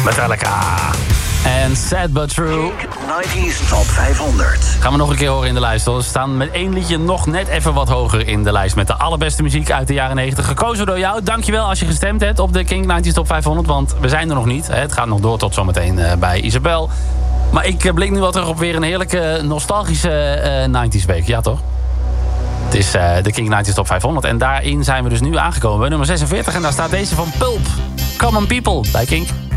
Metallica. En Sad But True. 90s Top 500. Gaan we nog een keer horen in de lijst. We staan met één liedje nog net even wat hoger in de lijst. Met de allerbeste muziek uit de jaren 90. Gekozen door jou. Dankjewel als je gestemd hebt op de King 90s Top 500. Want we zijn er nog niet. Het gaat nog door tot zometeen bij Isabel. Maar ik blik nu wel terug op weer een heerlijke nostalgische 90s week. Ja, toch? Het is de King 90s Top 500. En daarin zijn we dus nu aangekomen bij nummer 46. En daar staat deze van Pulp. Common People bij King.